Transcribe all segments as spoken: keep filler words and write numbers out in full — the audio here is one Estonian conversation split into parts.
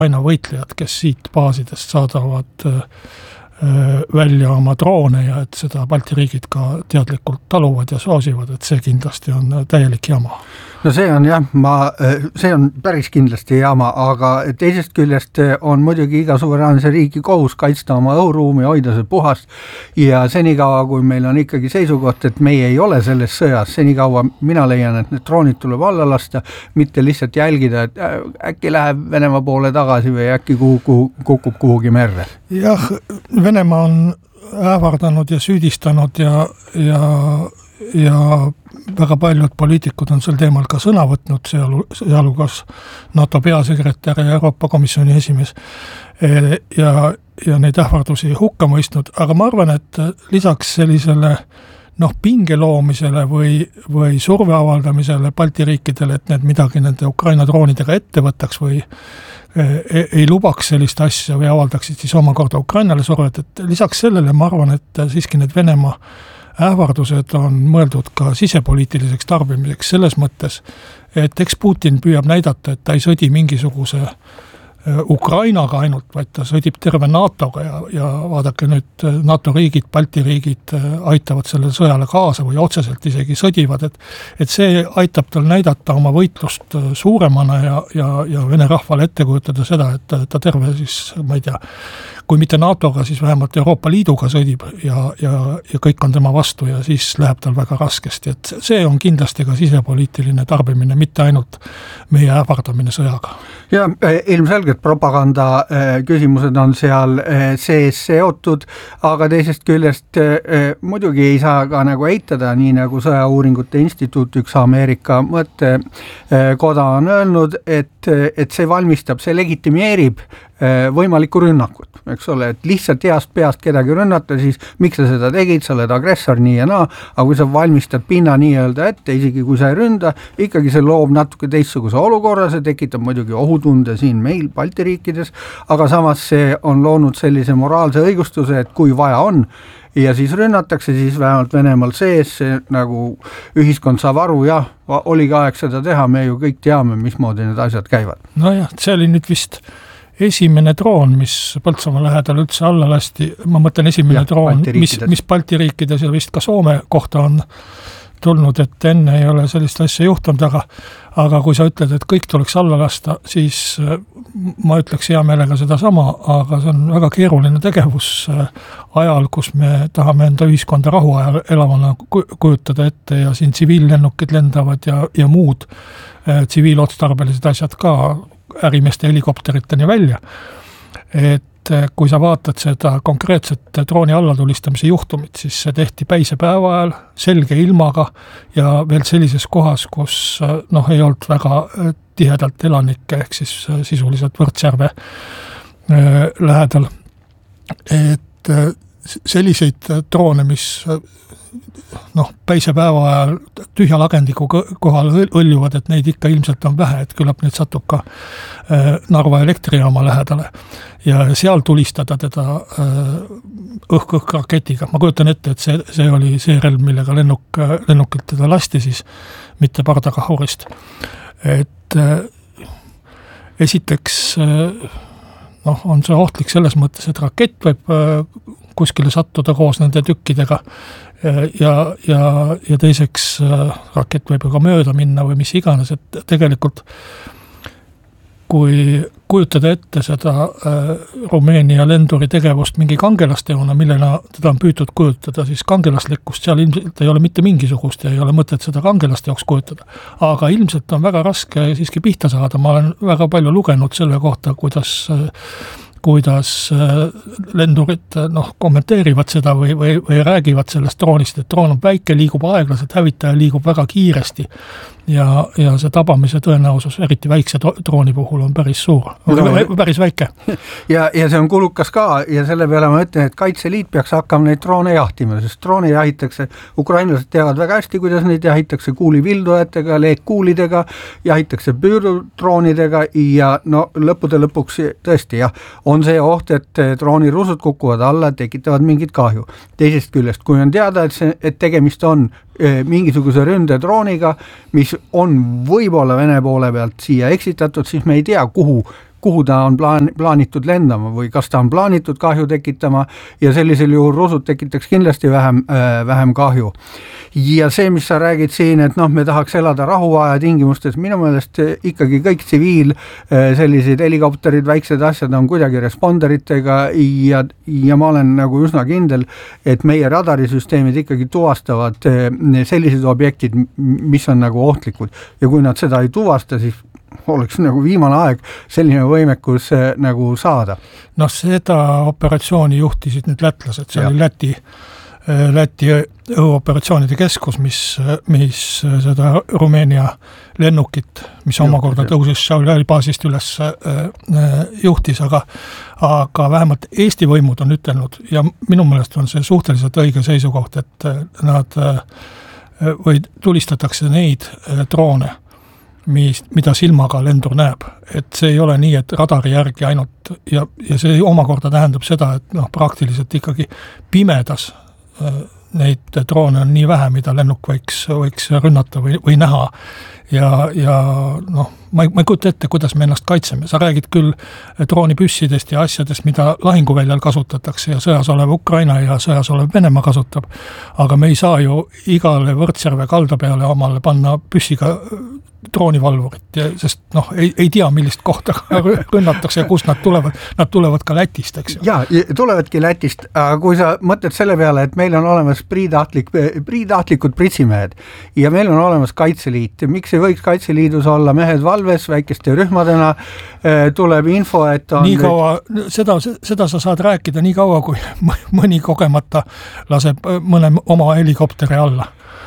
aina võitlejad, kes siit baasidest saadavad välja oma droone ja et seda Balti riigid ka teadlikult taluvad ja soosivad, et see kindlasti on täielik jama. No see on jah, ma, see on päris kindlasti jama, aga teisest küljest on muidugi iga suveräänse riigi kohus kaitsta oma õhuruumi, hoida see puhast ja senikaua, kui meil on ikkagi seisukoht, et meie ei ole selles sõjas, senikaua mina leian, et need droonid tuleb alla lasta, mitte lihtsalt jälgida, et äkki läheb Venemaa poole tagasi või äkki kuhu, kuhu, kukub kuhugi merre. Jah, Venemaa on ähvardanud ja süüdistanud ja, ja, ja väga paljud poliitikud on sel teemal ka sõna võtnud, sealhulgas NATO peasekretär ja Euroopa Komisjoni esimees ja, ja neid ähvardusi hukka mõistnud, aga ma arvan, et lisaks sellisele noh, pinge loomisele või, või surve avaldamisele Balti riikidele, et need midagi nende Ukraina droonidega ette võtaks või ei, ei lubaks sellist asja või avaldaksid siis omakorda Ukrainale survet, et lisaks sellele ma arvan, et siiski need Venemaa ähvardused on mõeldud ka sisepoliitiliseks tarbimiseks selles mõttes, et eks Putin püüab näidata, et ta ei sõdi mingisuguse Ukrainaga ainult, vaid ta sõdib terve NATOga ja, ja vaadake nüüd NATO riigid, Balti riigid aitavad sellele sõjale kaasa või otseselt isegi sõdivad, et, et see aitab tal näidata oma võitlust suuremana ja, ja, ja Vene rahvale ette kujutada seda, et ta terve siis, ma ei tea, kui mitte NATOga, siis vähemalt Euroopa Liiduga sõdib ja, ja, ja kõik on tema vastu ja siis läheb tal väga raskesti, et see on kindlasti ka sisepoliitiline tarbimine, mitte ainult meie ähvardamine sõjaga. Ja ilmselgelt propaganda küsimused on seal sees seotud, aga teisest küljest muidugi ei saa ka nagu eitada, nii nagu Sõjauuringute Instituut, üks Ameerika mõttekoda on öelnud, et, et see valmistab, see legitimeerib võimalikku rünnakut, eks ole, et lihtsalt heast peast kedagi rünnata, siis miks sa seda tegid, sa oled agressor nii ja naa, aga kui sa valmistad pinna nii-öelda ette, isegi kui sa ei ründa, ikkagi see loob natuke teistsuguse olukorra, see tekitab muidugi ohutunde siin meil Balti riikides, aga samas see on loonud sellise moraalse õigustuse, et kui vaja on, ja siis rünnatakse, siis vähemalt Venemaal sees, see nagu ühiskond saab aru, jah, oligi aeg seda teha, me ju kõik teame, mismoodi need asjad käivad. Nojah, see oli nüüd vist esimene droon, mis Põltsamaa lähedal üldse alla lasti, ma mõtlen esimene ja, droon, mis, mis Balti riikides ja vist ka Soome kohta on tulnud, et enne ei ole sellist asja juhtunud, aga, aga kui sa ütled, et kõik tuleks alla lasta, siis ma ütleks hea meelega seda sama, aga see on väga keeruline tegevus ajal, kus me tahame enda ühiskonda rahuajal elavana kujutada ette ja siin tsiviillennukid lendavad ja, ja muud tsiviilotstarbelised asjad ka ärimeeste helikopteriteni välja. Et kui sa vaatad seda konkreetset drooni allatulistamise juhtumit, siis see tehti päisepäeva ajal, selge ilmaga ja veel sellises kohas, kus noh, ei olnud väga tihedalt elanikke, ehk siis sisuliselt Võrtsjärve lähedal. Et selliseid droone, mis noh, päisepäeva ajal tühja lagendiku kohal õljuvad, et neid ikka ilmselt on vähe, et küllap neid satub ka Narva elektrijaama lähedale ja seal tulistada teda õhk-õhk raketiga. Ma kujutan ette, et see, see oli see relv, millega lennuk, lennukilt teda lasti siis, mitte pardakahurist. Et esiteks noh, on see ohtlik selles mõttes, et rakett võib kuskile sattuda koos nende tükkidega ja, ja, ja teiseks rakett võib ka mööda minna või mis iganes, et tegelikult kui kujutada ette seda äh, Rumeenia lenduri tegevust mingi kangelasteona, millena teda on püütud kujutada, siis kangelaslikkust seal ilmselt ei ole mitte mingisugust ja ei ole mõtet seda kangelaste jaoks kujutada. Aga ilmselt on väga raske siiski pihta saada. Ma olen väga palju lugenud selle kohta, kuidas äh, kuidas lendurid noh, kommenteerivad seda või, või, või räägivad sellest droonist, et droon on väike, liigub aeglaselt, hävitaja liigub väga kiiresti ja, ja see tabamise tõenäosus eriti väikse drooni puhul on päris suur, no, päris väike. Ja, ja see on kulukas ka ja selle peale ma ütlen, et Kaitseliit peaks hakkama neid droone jahtima, sest droone jahitakse, ukrainlased teavad väga hästi, kuidas neid jahitakse kuulivildujatega, leekkuulidega, jahitakse püürdudroonidega ja no lõppude lõpuks tõesti jah, on see oht, et droonirusud kukuvad alla, tekitavad mingit kahju. Teisest küljest, kui on teada, et, see, et tegemist on e, mingisuguse ründedrooniga, mis on võib-olla Vene poole pealt siia eksitatud, siis me ei tea, kuhu kuhu ta on plaan, plaanitud lendama või kas ta on plaanitud kahju tekitama ja sellisel juhul rusud tekitaks kindlasti vähem, äh, vähem kahju. Ja see, mis sa räägid siin, et noh, me tahaks elada rahuaja tingimustes, minu meelest ikkagi kõik tsiviil sellised helikopterid, väiksed asjad on kuidagi responderitega ja, ja ma olen nagu üsna kindel, et meie radarisüsteemid ikkagi tuvastavad sellised objektid, mis on nagu ohtlikud ja kui nad seda ei tuvasta, siis oleks nagu viimane aeg selline võimekus nagu saada. Noh, seda operatsiooni juhtisid nüüd lätlased, see ja. oli Läti Läti õhuoperatsioonide keskus, mis, mis seda Rumeenia lennukit, mis omakorda tõusis Šauli baasist üles juhtis, aga, aga vähemalt Eesti võimud on ütelnud ja minu meelest on see suhteliselt õige seisukoht, et nad või tulistatakse neid droone, mis, mida silmaga lendur näeb. Et see ei ole nii, et radari järgi ainult ja, ja see omakorda tähendab seda, et noh, praktiliselt ikkagi pimedas neid droone on nii vähe, mida lennuk võiks, võiks rünnata või, või näha ja, ja noh, ma ei, ma ei kujuta ette, kuidas me ennast kaitseme. Sa räägid küll droonipüssidest ja asjadest, mida lahinguväljal kasutatakse ja sõjas olev Ukraina ja sõjas olev Venemaa kasutab, aga me ei saa ju igale Võrtsjärve kalda peale omale panna püssiga droonivalvurit, sest noh, ei, ei tea, millist kohta rünnatakse ja kust nad tulevad. Nad tulevad ka Lätist, eks ju. Jaa, tulevadki Lätist, aga kui sa mõtled selle peale, et meil on olemas priidahtlik, priidahtlikud pritsimehed ja meil on olemas Kaitseliit, miks ei võiks Kaitseliidus olla mehed valves väikeste rühmadena, tuleb info, et on... Nii kaua, seda, seda sa saad rääkida nii kaua, kui mõni kogemata laseb mõne oma helikopteri alla.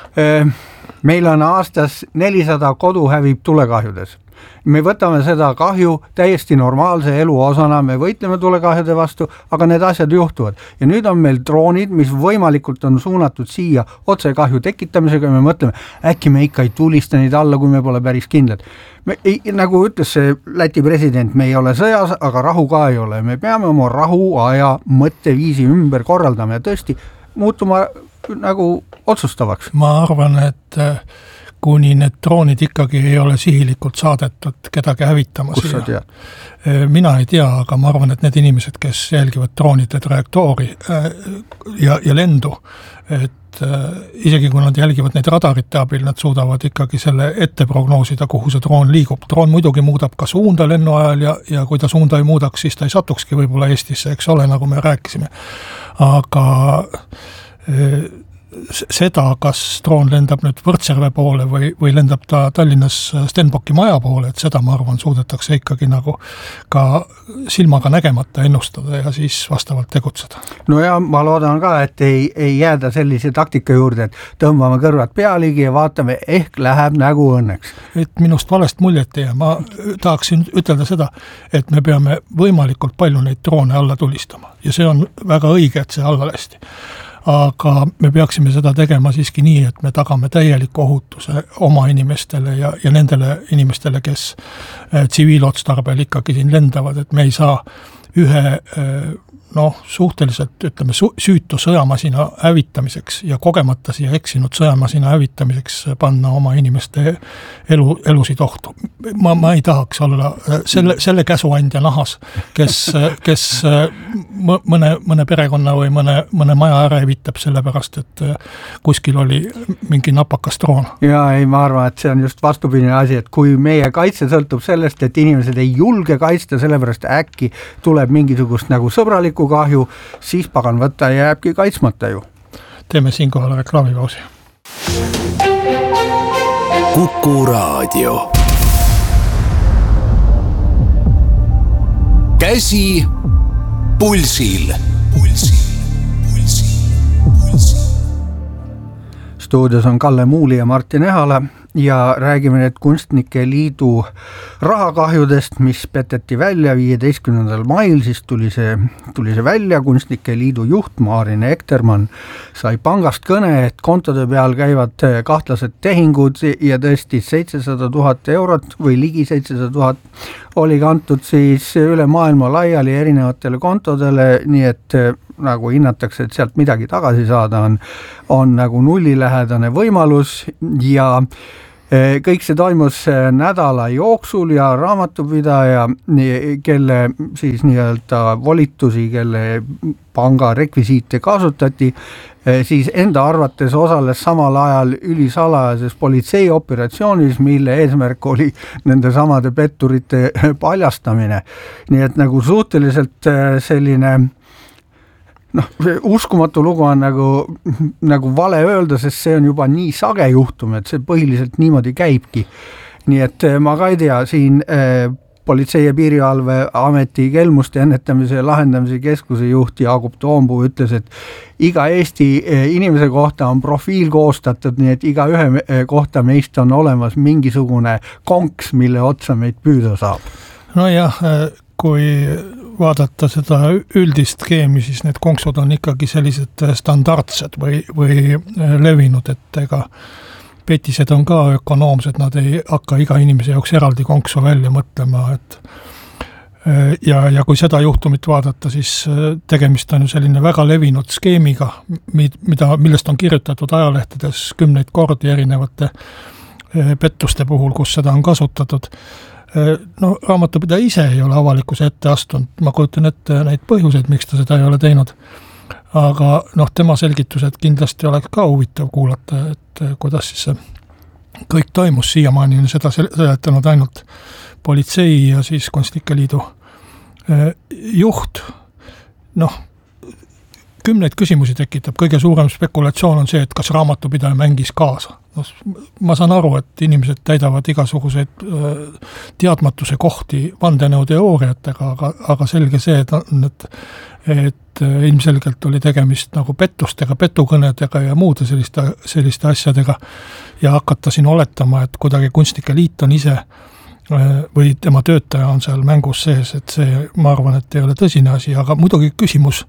Meil on aastas nelisada kodu hävib tulekahjudes. Me võtame seda kahju täiesti normaalse elu osana, me võitleme tulekahjude vastu, aga need asjad juhtuvad. Ja nüüd on meil droonid, mis võimalikult on suunatud siia otse kahju tekitamisega ja me mõtleme, äkki me ikka ei tulista neid alla, kui me pole päris kindlad. Me ei, nagu ütles see Läti president, me ei ole sõjas, aga rahu ka ei ole. Me peame oma rahuaja mõtteviisi ümber korraldama ja tõesti muutuma nagu otsustavaks. Ma arvan, et kuni need droonid ikkagi ei ole sihilikult saadetud kedagi hävitama. Kus sa tead? Mina ei tea, aga ma arvan, et need inimesed, kes jälgivad droonide trajektoori ja, ja lendu, et isegi kui nad jälgivad neid radarite abil, nad suudavad ikkagi selle ette prognoosida, kuhu see droon liigub. Droon muidugi muudab ka suunda lennu ajal ja, ja kui ta suunda ei muudaks, siis ta ei satukski võib-olla Eestisse, eks ole, nagu me rääkisime. Aga seda, kas droon lendab nüüd Võrtsjärve poole või, või lendab ta Tallinnas Stenbocki maja poole, et seda, ma arvan, suudetakse ikkagi nagu ka silmaga nägemata ennustada ja siis vastavalt tegutseda. No ja ma loodan ka, et ei, ei jääda sellise taktika juurde, et tõmbame kõrvad pealigi ja vaatame, ehk läheb nägu õnneks. Et minust valest muljet ei jää. Ma tahaksin ütelda seda, et me peame võimalikult palju neid droone alla tulistama ja see on väga õige, et see alla lasti. Aga me peaksime seda tegema siiski nii, et me tagame täieliku ohutuse oma inimestele ja, ja nendele inimestele, kes tsiviilotstarbel ikkagi siin lendavad, et me ei saa ühe noh, suhteliselt ütleme, süütu sõjamasina hävitamiseks ja kogemata siia eksinud sõjamasina hävitamiseks panna oma inimeste elu, elusid ohtu. Ma, ma ei tahaks olla selle, selle käsuandja nahas, kes, kes mõne, mõne perekonna või mõne, mõne maja ära hävitab sellepärast, et kuskil oli mingi napakas droon. Ja ei, ma arvan, et see on just vastupidine asi, et kui meie kaitse sõltub sellest, et inimesed ei julge kaitsta, sellepärast äkki tuleb mingisugust nagu sõbralikku kahju, siis pagan võtta ja jääbki kaitsmata ju. Teeme siinkohal reklaamipausi. Kuku Raadio. Käsi pulsil. Pulsil, pulsil, pulsil. Stuudios on Kalle Muuli ja Martin Ehala ja räägime nüüd Kunstnike Liidu rahakahjudest, mis peteti välja viieteistkümnendal mail, siis tuli see, tuli see välja, Kunstnike Liidu juht Maarin Ektermann sai pangast kõne, et kontode peal käivad kahtlased tehingud ja tõesti seitsesada tuhat eurot või ligi seitsesada tuhat oli kantud siis üle maailma laiali erinevatele kontodele, nii et nagu hinnatakse, et sealt midagi tagasi saada on, on nagu nullilähedane võimalus ja kõik see toimus nädala jooksul ja raamatupidaja, kelle siis nii-öelda volitusi, kelle panga rekvisiite kasutati, siis enda arvates osales samal ajal ülisalajases politseiooperatsioonis, mille eesmärk oli nende samade petturite paljastamine. Nii et nagu suhteliselt selline noh, uskumatu lugu on nagu, nagu vale öelda, sest see on juba nii sage juhtum, et see põhiliselt niimoodi käibki. Nii et ma ka ei tea, siin äh, Politsei- ja Piirivalveameti kelmuste ennetamise ja lahendamise keskuse juht Jaagup Toompuu ütles, et iga Eesti inimese kohta on profiil koostatud, nii et iga ühe kohta meist on olemas mingisugune konks, mille otsa meid püüda saab. No jah, kui vaadata seda üldist skeemi, siis need konksud on ikkagi sellised standardsed või, või levinud, et ega petised on ka ökonoomsed, nad ei hakka iga inimese jaoks eraldi konksu välja mõtlema, et ja, ja kui seda juhtumit vaadata, siis tegemist on ju selline väga levinud skeemiga, mida, millest on kirjutatud ajalehtedes kümneid kordi erinevate pettuste puhul, kus seda on kasutatud. No raamatupidaja ise ei ole avalikkuse ette astunud, ma kujutan ette neid põhjuseid, miks ta seda ei ole teinud, aga noh, tema selgitused kindlasti oleks ka huvitav kuulata, et kuidas siis see kõik toimus, siiamaani on seda seletanud ainult politsei ja siis Kunstnike Liidu juht. Noh, kümneid küsimusi tekitab, kõige suurem spekulatsioon on see, et kas raamatupidaja mängis kaasa. No, ma saan aru, et inimesed täidavad igasuguseid teadmatuse kohti vandenõuteooriatega, aga, aga selge see, et, et, et ilmselgelt oli tegemist nagu pettustega, petukõnedega ja muude selliste, selliste asjadega ja hakata siin oletama, et kuidagi Kunstnike Liit on ise või tema töötaja on seal mängus sees, et see, ma arvan, et ei ole tõsine asi, aga muidugi küsimus,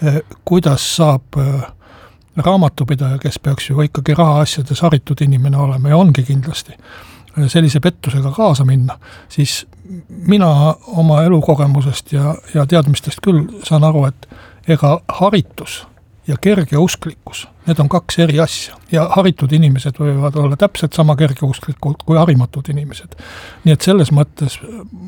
kuidas saab raamatupidaja, kes peaks ju ikkagi raha asjades haritud inimene olema ja ongi kindlasti sellise pettusega kaasa minna, siis mina oma elukogemusest ja, ja teadmistest küll saan aru, et ega haritus ja kergeusklikkus, need on kaks eri asja ja haritud inimesed võivad olla täpselt sama kergeusklikud kui harimatud inimesed. Nii et selles mõttes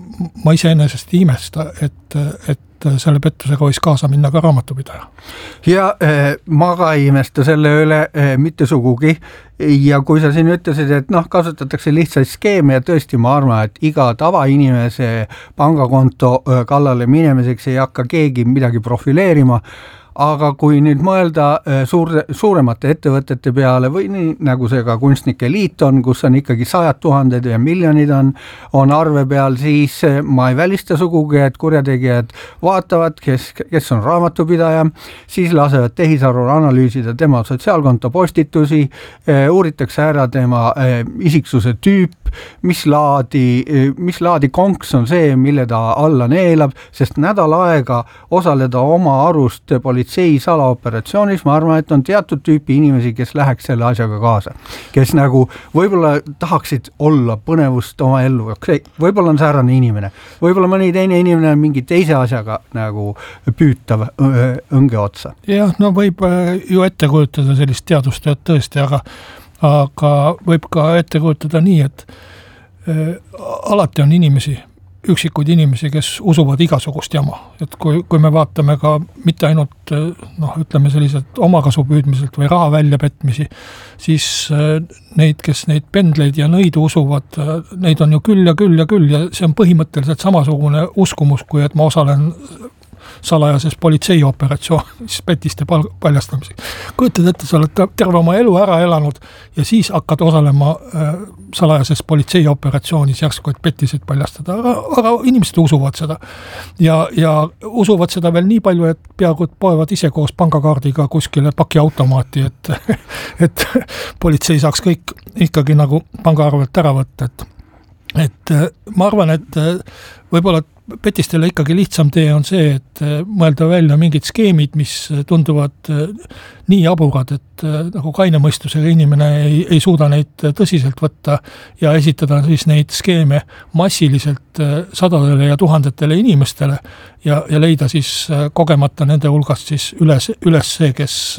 ma iseenesest imesta, et, et selle pettusega võis kaasa minna ka raamatupidaja. Ja eh, ma ka imesta selle üle eh, mitte sugugi ja kui sa siin ütlesid, et noh, kasutatakse lihtsalt skeeme ja tõesti ma arvan, et iga tavainimese pangakonto kallale minemiseks ei hakka keegi midagi profileerima, aga kui nüüd mõelda suur, suuremate ettevõtete peale või nii, nagu see ka Kunstnike Liit on, kus on ikkagi sajad tuhanded ja miljonid on, on arve peal, siis ma ei välista sugugi, et kurjategijad vaatavad, kes, kes on raamatupidaja, siis lasevad tehisarul analüüsida tema sotsiaalkonto postitusi, uuritakse ära tema isiksuse tüüp, mis laadi, mis laadi konks on see, mille ta alla neelab, sest nädal aega osaleda oma arust politsei salaoperatsioonis, ma arvan, et on teatud tüüpi inimesi, kes läheks selle asjaga kaasa, kes nagu võib-olla tahaksid olla põnevust oma ellu, võib-olla on säärane inimene, võib-olla mõni teine inimene on mingi teise asjaga nagu püütav õnge otsa. Jah, no võib ju ette kujutada sellist teadustööd tõesti, aga aga võib ka ette kujutada nii, et äh, alati on inimesi, üksikuid inimesi, kes usuvad igasugust jama. Et kui, kui me vaatame ka mitte ainult noh, ütleme sellised omakasu püüdmiselt või raha väljapetmisi, siis äh, neid, kes neid pendleid ja nõidu usuvad, äh, neid on ju küll ja küll ja küll ja see on põhimõtteliselt samasugune uskumus, kui et ma osalen salajases politseiooperatsioonis petiste paljastamiseks. Kujutad ette, sa oled terve oma elu ära elanud ja siis hakkad osalema äh, salajases politseiooperatsioonis järsku, et petised paljastada, aga, aga inimesed usuvad seda. Ja, ja usuvad seda veel nii palju, et peaaegu poevad ise koos pangakaardiga kuskile pakiautomaati, et, et politsei saaks kõik ikkagi nagu pangaarvelt ära võtta, et et ma arvan, et võib-olla petistele ikkagi lihtsam tee on see, et mõelda välja mingid skeemid, mis tunduvad nii jaburad, et nagu kaine mõistusega inimene ei, ei suuda neid tõsiselt võtta ja esitada siis neid skeeme massiliselt sadadele ja tuhandetele inimestele ja, ja leida siis kogemata nende hulgast siis üles, üles see, kes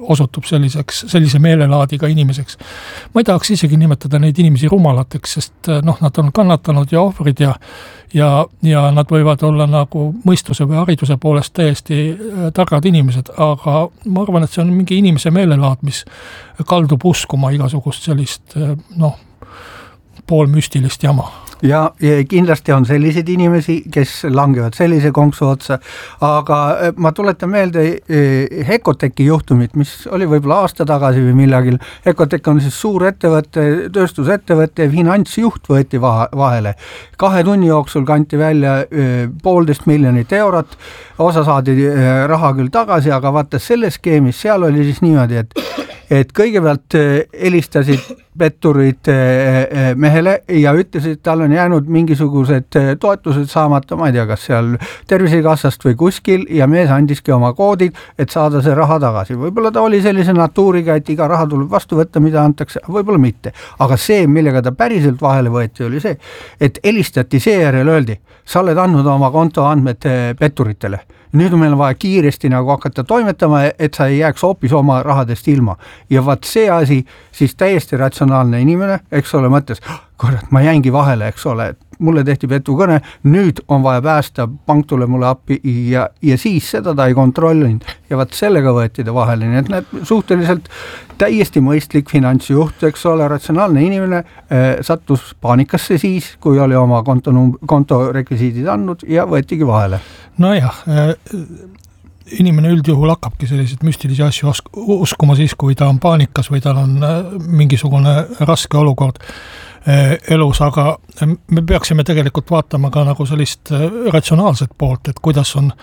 osutub selliseks, sellise meelelaadiga inimeseks. Ma ei tahaks isegi nimetada neid inimesi rumalateks, sest noh, nad on kannatanud ja ohvrid ja ja, ja nad võivad olla nagu mõistuse või hariduse poolest täiesti targad inimesed, aga ma arvan, et see on mingi inimese meelelaad, mis kaldub uskuma igasugust sellist noh, poolmüstilist jama. Ja, ja kindlasti on selliseid inimesi, kes langevad sellise konksu otsa, aga ma tuletan meelde Hekoteki juhtumit, mis oli võib-olla aasta tagasi või millagil. Hekotek on siis suur ettevõtte, tööstusettevõtte, finantsjuht võeti vahele. Kahe tunni jooksul kanti välja poolteist miljonit eurot, osa saadi raha küll tagasi, aga vaata selle skeemis, seal oli siis niimoodi, et et kõigepealt helistasid petturid mehele ja ütlesid, tal on jäänud mingisugused toetused saamata, ma ei tea, kas seal tervisekassast või kuskil ja mees andiski oma koodid, et saada see raha tagasi. Võib-olla ta oli sellise natuuriga, et iga raha tuleb vastu võtta, mida antakse, võib-olla mitte. Aga see, millega ta päriselt vahele võeti, oli see, et helistati seejärel öeldi, sa oled andnud oma kontoandmed petturitele. Nüüd on meil vaja kiiresti nagu hakata toimetama, et sa ei jääks hoopis oma rahadest ilma. Ja vaat see asi, siis täiesti ratsionaalne inimene, eks ole, mõttes, kurat, ma jäingi vahele, eks ole, mulle tehti petukõne, nüüd on vaja päästa, pank tule mulle appi ja, ja siis seda ta ei kontrollinud ja vaat sellega võeti ta vahele, nii et need suhteliselt täiesti mõistlik finantsjuht, eks ole, ratsionaalne inimene äh, sattus paanikasse siis, kui oli oma konto, konto rekvisiidid andnud ja võetigi vahele. Nojah, äh, inimene üldjuhul hakkabki selliseid müstilisi asju uskuma siis, kui ta on paanikas või tal on äh, mingisugune raske olukord elus, aga me peaksime tegelikult vaatama ka nagu sellist ratsionaalset poolt, et kuidas on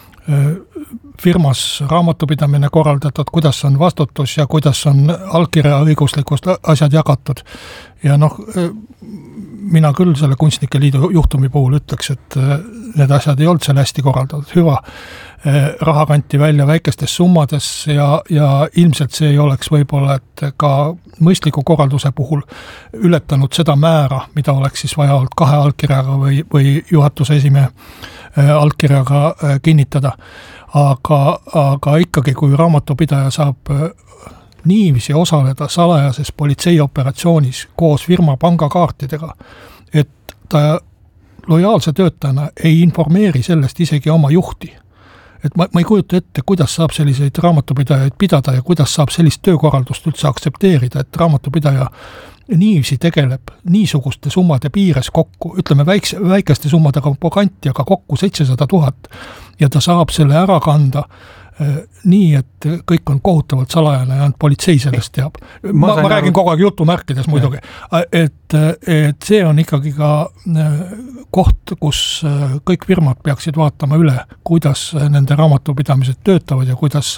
firmas raamatupidamine korraldatud, kuidas on vastutus ja kuidas on allkirja õiguslikust asjad jagatud. Ja noh, mina küll selle kunstnike liidu juhtumi puhul ütleks, et need asjad ei olnud seal hästi korraldatud. Hüva, raha kanti välja väikestes summades ja, ja ilmselt see ei oleks võib-olla, et ka mõistliku korralduse puhul ületanud seda määra, mida oleks siis vaja olnud kahe allkirjaga või, või juhatuse esimehe allkirjaga kinnitada. Aga, aga ikkagi, kui raamatupidaja saab niiviisi osaleda salajases politseiooperatsioonis koos firma pangakaartidega, et ta lojaalse töötajana ei informeeri sellest isegi oma juhti. Et ma, ma ei kujuta ette, kuidas saab selliseid raamatupidajaid pidada ja kuidas saab sellist töökorraldust üldse aksepteerida, et raamatupidaja niiviisi tegeleb niisuguste summade piires kokku, ütleme väikse, väikeste summadega poganti, aga kokku seitsesada tuhat ja ta saab selle ära kanda nii, et kõik on kohutavalt salajane ja politsei sellest teab. Ma, ma räägin kogu aeg jutumärkides muidugi, et, et see on ikkagi ka koht, kus kõik firmad peaksid vaatama üle, kuidas nende raamatupidamised töötavad ja kuidas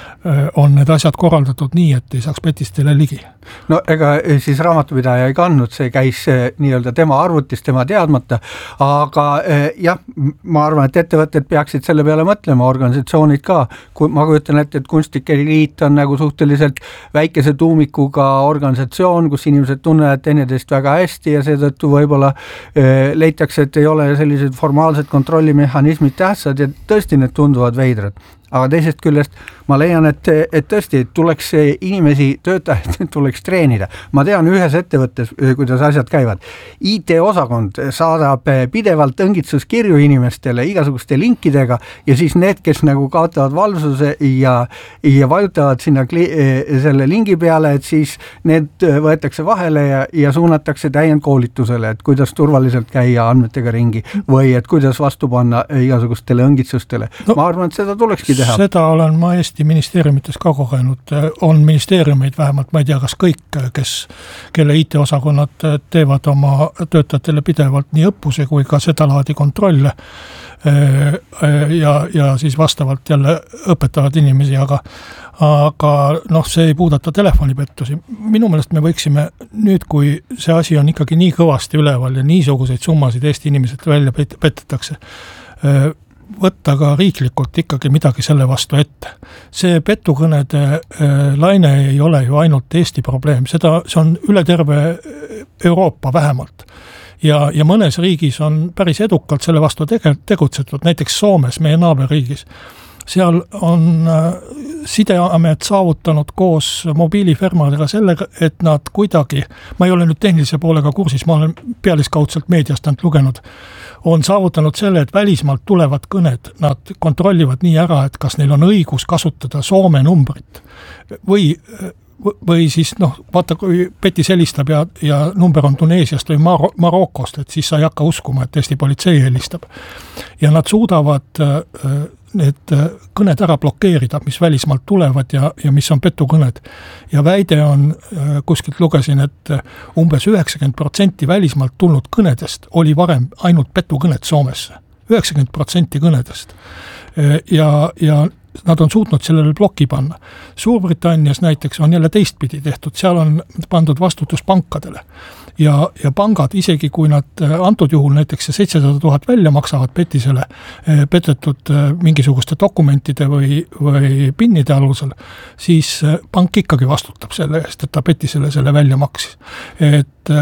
on need asjad korraldatud nii, et ei saaks petistele ligi. No ega siis raamatupidaja ei kandnud, see käis nii-öelda tema arvutis, tema teadmata, aga jah, ma arvan, et ettevõtted peaksid selle peale mõtlema, organisatsioonid ka. Kui ma kujutan ette, et kunstnike liit on nagu suhteliselt väikese tuumikuga organisatsioon, kus inimesed tunnevad teineteist väga hästi ja seetõttu võib-olla leitakse, et ei ole sellised formaalsed kontrollimehhanismid tähtsad ja tõesti need tunduvad veidrad. Aga teisest küljest ma leian, et, et tõesti tuleks inimesi, töötajaid tuleks treenida. Ma tean ühes ettevõttes, kuidas asjad käivad. I T-osakond saadab pidevalt õngitsuskirju inimestele igasuguste linkidega ja siis need, kes nagu kaotavad valvsuse ja, ja vajutavad sinna kli, selle lingi peale, et siis need võetakse vahele ja, ja suunatakse täiendkoolitusele, et kuidas turvaliselt käia andmetega ringi või et kuidas vastu panna igasugustele õngitsustele. No, ma arvan, et seda tulekski teha. Seda olen ma Eesti ministeeriumites ka kogenud. On ministeeriumeid vähemalt, ma ei tea, kas kõik, kes, kelle I T-osakonnad teevad oma töötajatele pidevalt nii õppuse kui ka seda laadi kontrolle ja, ja siis vastavalt jälle õpetavad inimesi, aga, aga noh, see ei puudata telefonipettusi. Minu meelest me võiksime nüüd, kui see asi on ikkagi nii kõvasti üleval ja niisuguseid summasid Eesti inimesed välja petetakse, võtta ka riiklikult ikkagi midagi selle vastu ette. See petukõnede laine ei ole ju ainult Eesti probleem, seda, see on üle terve Euroopa vähemalt. Ja, ja mõnes riigis on päris edukalt selle vastu tege, tegutsetud, näiteks Soomes, meie naaberriigis, seal on sideamet saavutanud koos mobiilifirmadega sellega, et nad kuidagi, ma ei ole nüüd tehnilise poolega kursis, ma olen pealiskaudselt meediast ainult lugenud, on saavutanud selle, et välismaalt tulevad kõned, nad kontrollivad nii ära, et kas neil on õigus kasutada Soome numbrit või või siis noh, vaata, kui Petis helistab ja, ja number on Tuneesiast või Mar- Marokost, et siis sa ei hakka uskuma, et Eesti politsei helistab. Ja nad suudavad need kõned ära blokeerida, mis välismaalt tulevad ja, ja mis on petukõned. Ja väide on, kuskilt lugesin, et umbes üheksakümmend protsenti välismaalt tulnud kõnedest oli varem ainult petukõned Soomesse. üheksakümmend protsenti kõnedest. Ja, ja nad on suutnud sellele bloki panna. Suurbritannias näiteks on jälle teistpidi tehtud, seal on pandud vastutus pankadele. Ja, ja pangad, isegi kui nad antud juhul näiteks seitsesada tuhat välja maksavad Petisele petetud mingisuguste dokumentide või, või pinnide alusel, siis pank ikkagi vastutab selle eest, et ta Petisele selle välja maksis. Et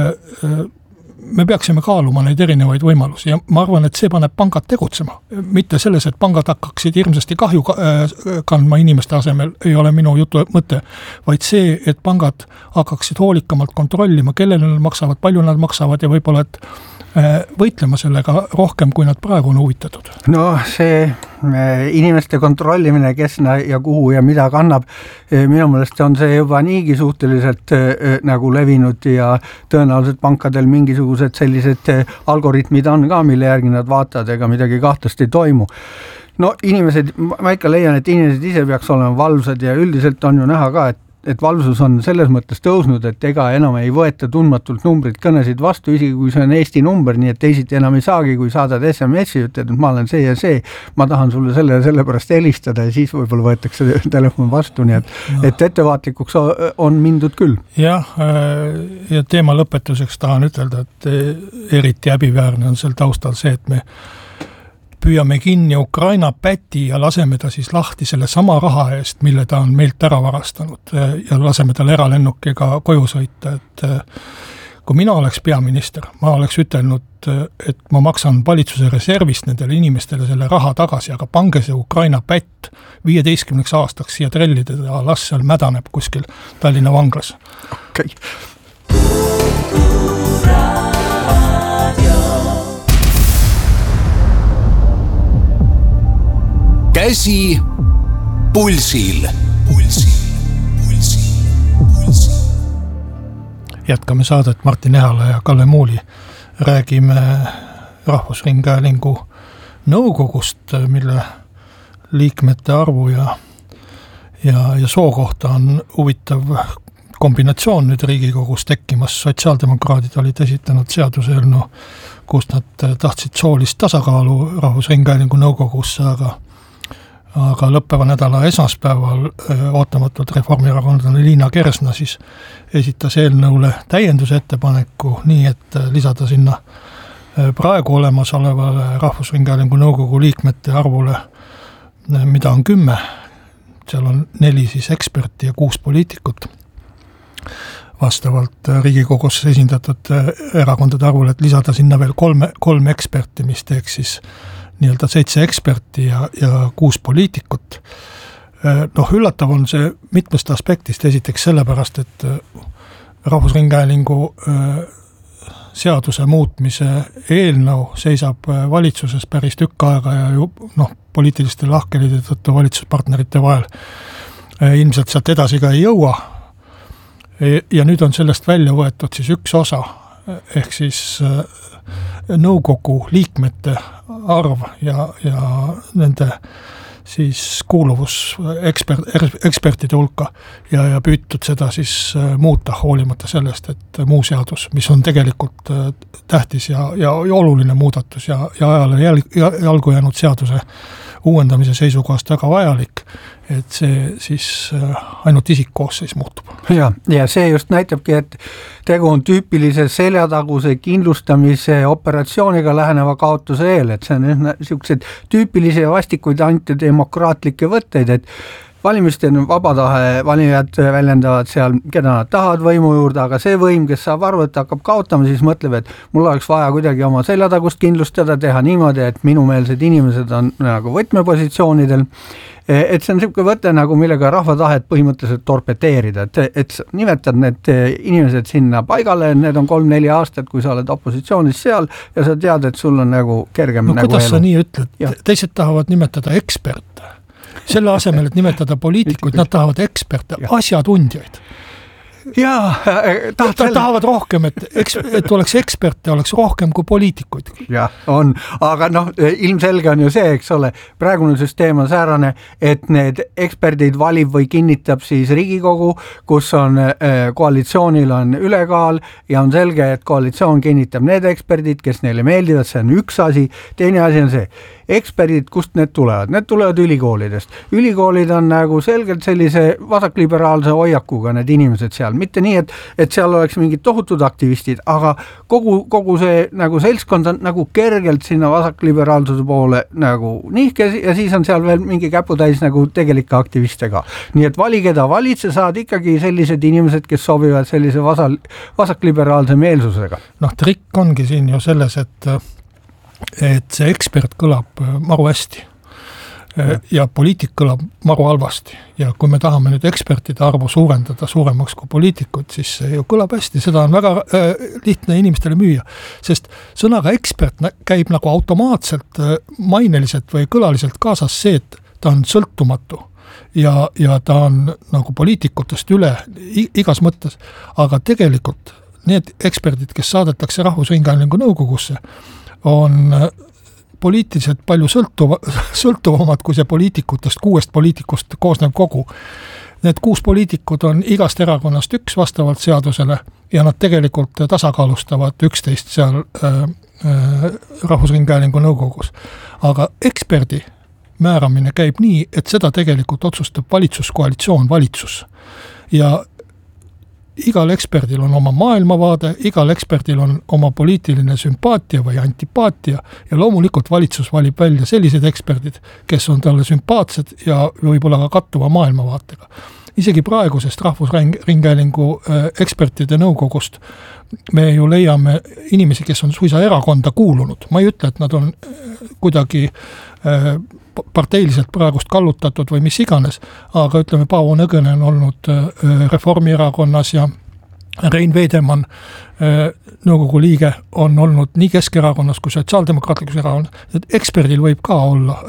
me peaksime kaaluma neid erinevaid võimalusi ja ma arvan, et see paneb pangad tegutsema. Mitte selles, et pangad hakkaksid hirmsasti kahju kandma inimeste asemel, ei ole minu jutu mõte, vaid see, et pangad hakkaksid hoolikamalt kontrollima, kellele nad maksavad, palju nad maksavad ja võib-olla, et võitlema sellega rohkem, kui nad praegu on huvitatud. No see inimeste kontrollimine, kes ja kuhu ja mida kannab, minu meelest on see juba niigi suhteliselt nagu levinud ja tõenäoliselt pankadel mingisugused sellised algoritmid on ka, mille järgi nad vaatavad, ega midagi kahtlast ei toimu. No inimesed, ma ikka leian, et inimesed ise peaks olema valvsad ja üldiselt on ju näha ka, et et valvsus on selles mõttes tõusnud, et ega enam ei võeta tundmatult numbrid kõnesid vastu, isegi kui see on Eesti number, nii et teisiti enam ei saagi, kui saadad S M S-i, ütled, et ma olen see ja see, ma tahan sulle selle ja selle pärast helistada ja siis võib-olla võetakse telefon vastu, nii et, no. et ettevaatlikuks on mindud küll. Jah, ja teema lõpetuseks tahan ütelda, et eriti häbiväärne on seal taustal see, et me püüame kinni Ukraina päti ja laseme ta siis lahti selle sama raha eest, mille ta on meilt ära varastanud ja laseme tal eralennukiga koju sõita, et kui mina oleks peaminister, ma oleks ütelnud, et ma maksan valitsuse reservist nendele inimestele selle raha tagasi, aga pange see Ukraina pätt viieteistkümneks aastaks siia trellida ja las seal mädaneb kuskil Tallinna vanglas. Okei. Käsi pulsil. Pulsil, pulsil, pulsil. Jätkame saadet Martin Ehala ja Kalle Muuli. Räägime Rahvusringhäälingu nõukogust, mille liikmete arvu ja, ja, ja soo kohta on huvitav kombinatsioon nüüd Riigikogus tekkimas. Sotsiaaldemokraadid olid esitanud seaduseelnõu, kus nad tahtsid soolist tasakaalu Rahvusringhäälingu nõukogusse, aga aga lõppeva nädala esmaspäeval ootamatult reformierakondlane Liina Kersna siis esitas eelnõule täienduse ettepaneku nii, et lisada sinna praegu olemas olevale Rahvusringhäälingu nõukogu liikmete arvule, mida on kümme, seal on neli siis eksperti ja kuus poliitikut vastavalt Riigikogus esindatud erakondade arvule, et lisada sinna veel kolme, kolm eksperti, mis teeks siis nii-öelda seitse eksperti ja, ja kuus poliitikut. Noh, üllatav on see mitmest aspektist, esiteks sellepärast, et Rahvusringhäälingu seaduse muutmise eelnõu seisab valitsuses päris tükk aega ja ju, noh, poliitiliste lahkelide tõttu valitsuspartnerite vahel ilmselt sealt edasi ka ei jõua. Ja nüüd on sellest välja võetud siis üks osa, ehk siis nõukogu liikmete arv ja, ja nende siis kuuluvus ekspert, ekspertide hulka ja, ja püütud seda siis muuta hoolimata sellest, et muu seadus, mis on tegelikult tähtis ja, ja oluline muudatus ja, ja ajale jälg, jalgu jäänud seaduse uuendamise seisukohast väga vajalik, et see siis ainult isikkoosseis muutub. Ja, ja see just näitabki, et tegu on tüüpilise seljataguse kindlustamise operatsiooniga läheneva kaotuse eel, et see on niisugused tüüpilise vastikuid antidemokraatlikke võtteid, et valimiste on vaba tahe, valijad väljendavad seal, keda nad tahavad võimu juurde, aga see võim, kes saab aru, et hakkab kaotama, siis mõtleb, et mul oleks vaja kuidagi oma seljatagust kindlustada, teha niimoodi, et minumeelsed inimesed on nagu võtmepositsioonidel, et see on niisugune võte nagu, millega rahva tahet põhimõtteliselt torpeteerida, et, et nimetad need inimesed sinna paigale, need on kolm-neli aastat, kui sa oled opositsioonis seal ja sa tead, et sul on nagu kergem no, nagu kuidas elu. Sa nii ütled? Teised tahavad nimetada eksperte. Selle asemel, et nimetada poliitikuid, nad tahavad eksperte, asjatundjaid. Jaa, taht ta, tahavad rohkem, et, eks, et oleks eksperte, oleks rohkem kui poliitikuid. Jah, on, aga noh, ilmselge on ju see, eks ole, praegune süsteem on säärane, et need eksperdid valib või kinnitab siis Riigikogu, kus on koalitsioonil on ülekaal ja on selge, et koalitsioon kinnitab need eksperdid, kes neile meeldivad, see on üks asi, teine asi on see, eksperdid, kust need tulevad? Need tulevad ülikoolidest. Ülikoolid on nagu selgelt sellise vasakliberaalse hoiakuga need inimesed seal. Mitte nii, et, et seal oleks mingid tohutud aktivistid, aga kogu, kogu see nagu seltskond on nagu kergelt sinna vasakliberaalsuse poole nagu nihke ja siis on seal veel mingi käputäis nagu tegelikke aktiviste ka. Nii et vali, keda valid, sa saad ikkagi sellised inimesed, kes sobivad sellise vasal, vasakliberaalse meelsusega. Noh, trikk ongi siin ju selles, et et see ekspert kõlab maru hästi ja, ja poliitik kõlab maru halvasti ja kui me tahame nüüd ekspertide arvu suurendada suuremaks kui poliitikud, siis see ju kõlab hästi, seda on väga äh, lihtne inimestele müüa, sest sõnaga ekspert käib nagu automaatselt äh, maineliselt või kõlaliselt kaasas see, et ta on sõltumatu ja, ja ta on nagu poliitikutest üle igas mõttes, aga tegelikult need eksperdid, kes saadetakse Rahvusringhäälingu nõukogusse, on poliitiliselt palju sõltuva, sõltuvamad kui see poliitikutest, kuuest poliitikust koosnev kogu. Need kuus poliitikud on igast erakonnast üks vastavalt seadusele ja nad tegelikult tasakaalustavad üksteist seal äh, äh, Rahvusringhäälingu nõukogus. Aga eksperdi määramine käib nii, et seda tegelikult otsustab valitsuskoalitsioon, valitsus. Ja igal eksperdil on oma maailmavaade, igal eksperdil on oma poliitiline sümpaatia või antipaatia ja loomulikult valitsus valib välja sellised eksperdid, kes on talle sümpaatsed ja võib-olla ka kattuva maailmavaatega. Isegi praegusest Rahvusringhäälingu ekspertide nõukogust me ju leiame inimesi, kes on suisa erakonda kuulunud. Ma ei ütle, et nad on kuidagi parteiliselt praegust kallutatud või mis iganes, aga ütleme, Paavo Nõgene on olnud Reformierakonnas ja Rein Veidemann, nõukogu liige, on olnud nii Keskerakonnas kui Sotsiaaldemokraatlikus erakonnas, et eksperdil võib ka olla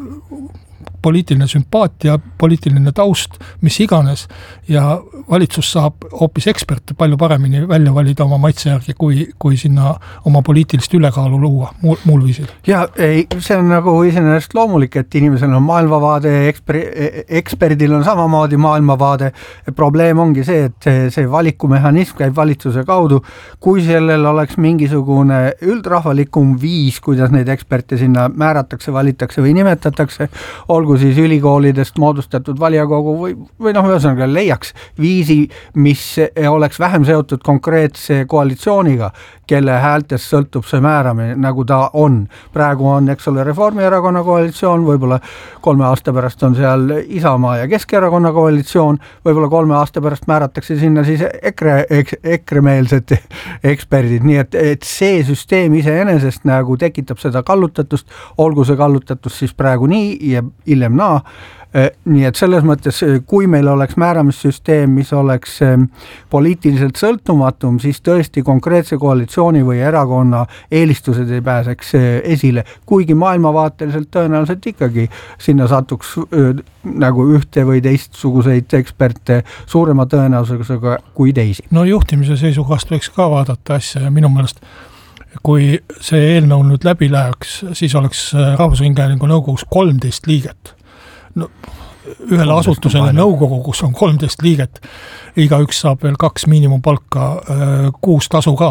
poliitiline sümpaatia, poliitiline taust, mis iganes ja valitsus saab hoopis eksperte palju paremini välja valida oma maitse järgi, kui, kui sinna oma poliitilist ülekaalu luua muul, muul viisil. Ja ei, see on nagu iseenesest loomulik, et inimesel on maailmavaade, eksper, eksperdil on samamoodi maailmavaade. Probleem ongi see, et see, see valikumehhanism käib valitsuse kaudu. Kui sellel oleks mingisugune üldrahvalikum viis, kuidas neid eksperte sinna määratakse, valitakse või nimetatakse, olgu siis ülikoolidest moodustatud valijakogu või, või noh, ühesõnaga leiaks viisi, mis oleks vähem seotud konkreetse koalitsiooniga, kelle häältest sõltub see määramine, nagu ta on. Praegu on, eks ole, Reformierakonna koalitsioon, võib-olla kolme aasta pärast on seal Isamaa ja Keskerakonna koalitsioon, võib-olla kolme aasta pärast määratakse sinna siis EKRE, EKRE-meelsed eksperdid, nii et, et see süsteem iseenesest nagu tekitab seda kallutatust, olgu see kallutatus siis praegu nii ja hiljem naa. Nii et selles mõttes, kui meil oleks määramissüsteem, mis oleks poliitiliselt sõltumatum, siis tõesti konkreetse koalitsiooni või erakonna eelistused ei pääseks esile, kuigi maailmavaateliselt tõenäoliselt ikkagi sinna satuks nagu ühte või teistsuguseid eksperte suurema tõenäosusega kui teisi. No juhtimise seisukohast võiks ka vaadata asja ja minu meelest kui see eelnõu nüüd läbi läheks, siis oleks Rahvusringhäälingu nõukogus kolmteist liiget. No, ühele asutusele nõukogu, kus on kolmteist liiget, igaüks saab veel kaks miinimumpalka, kuus tasu ka.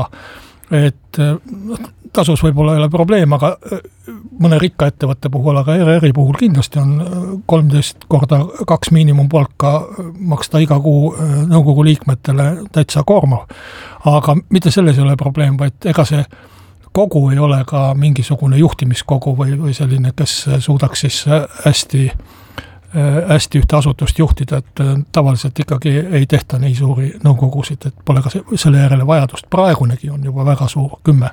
Et tasus võib-olla ei ole probleem, aga mõne rikka ettevõtte puhul, aga R R-i puhul kindlasti on kolmteist korda kaks miinimumpalka maksta iga kuu nõukogu liikmetele täitsa koormav. Aga mitte selles ei ole probleem, vaid ega see kogu ei ole ka mingisugune juhtimiskogu või, või selline, kes suudaks siis hästi hästi ühte asutust juhtida, et tavaliselt ikkagi ei tehta nii suuri nõukogusid, et pole ka selle järele vajadust. Praegunegi on juba väga suur, kümme.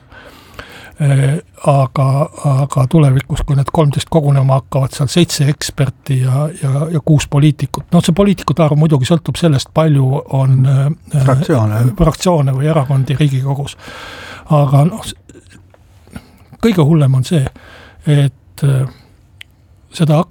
Aga, aga tulevikus, kui need kolmteist kogunema hakkavad, seal seitse eksperti ja, ja, ja kuus poliitikut. No see poliitikute arv muidugi sõltub sellest, palju on fraktsioone, fraktsioone või erakondi Riigikogus. Aga noh, kõige hullem on see, et seda hakkab